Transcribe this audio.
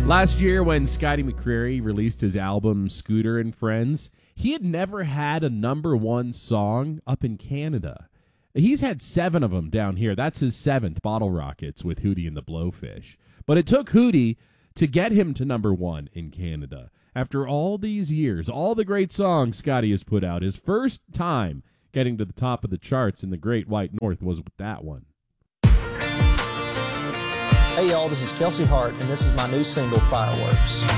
Last year when Scotty McCreery released his album Scooter and Friends, he had never had a number one song up in Canada. He's had 7 of them down here. That's his 7th, Bottle Rockets, with Hootie and the Blowfish. But it took Hootie to get him to number one in Canada. After all these years, all the great songs Scotty has put out, his first time getting to the top of the charts in the Great White North was with that one. Hey y'all, this is Kelsey Hart, and this is my new single, Fireworks.